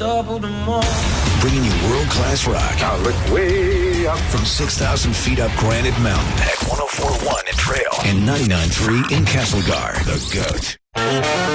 double the more. Bringing you world-class rock. Now look way up. From 6,000 feet up Granite Mountain at 104.1 in Trail and 99.3 in Castlegar. The GOAT.